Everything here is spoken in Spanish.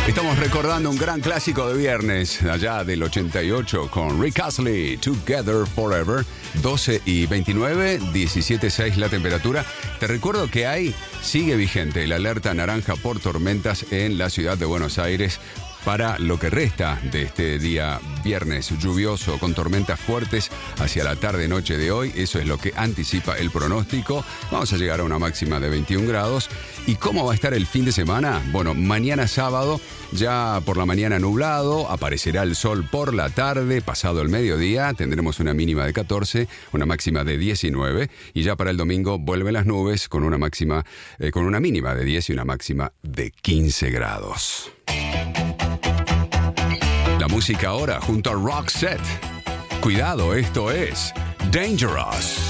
Estamos recordando un gran clásico de viernes, allá del 88, con Rick Astley, Together Forever, 12:29, 17:6 la temperatura. Te recuerdo que sigue vigente el alerta naranja por tormentas en la ciudad de Buenos Aires para lo que resta de este día viernes lluvioso con tormentas fuertes hacia la tarde-noche de hoy. Eso es lo que anticipa el pronóstico. Vamos a llegar a una máxima de 21 grados. ¿Y cómo va a estar el fin de semana? Bueno, mañana sábado, ya por la mañana nublado, aparecerá el sol por la tarde, pasado el mediodía, tendremos una mínima de 14, una máxima de 19, y ya para el domingo vuelven las nubes con una mínima de 10 y una máxima de 15 grados. La música ahora junto a Roxette. Cuidado, esto es Dangerous.